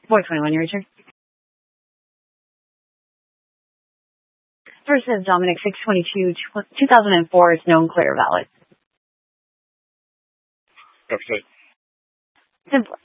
421, your return. First says Dominic 622, 2004 is known clear valid. Okay. Simple.